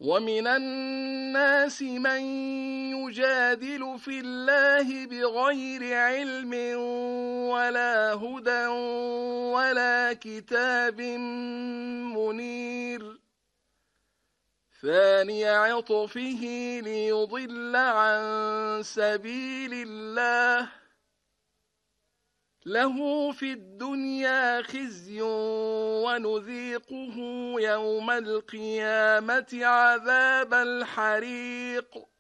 ومن الناس من يجادل في الله بغير علم ولا هدى ولا كتاب منير ثاني عطفه ليضل عن سبيل الله له في الدنيا خزي ونذيقه يوم القيامة عذاب الحريق